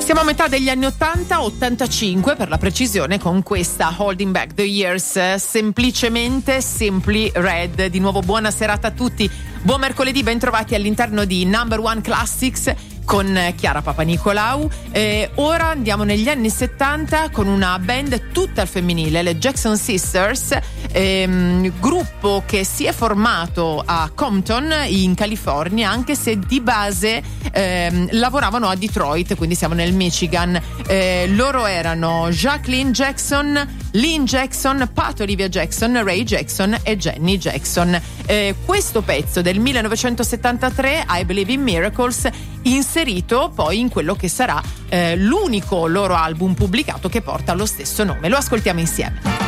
Siamo a metà degli anni 80, 85 per la precisione, con questa Holding Back the Years, semplicemente Simply Red. Di nuovo buona serata a tutti, buon mercoledì, ben trovati all'interno di Number One Classics con Chiara Papanicolau. Ora andiamo negli anni 70 con una band tutta al femminile, le Jackson Sisters, gruppo che si è formato a Compton in California, anche se di base lavoravano a Detroit, quindi siamo nel Michigan. Loro erano Jacqueline Jackson, Lynn Jackson, Pat Olivia Jackson, Ray Jackson e Jenny Jackson. Questo pezzo del 1973, I Believe in Miracles, inserito poi in quello che sarà l'unico loro album pubblicato che porta lo stesso nome. Lo ascoltiamo insieme.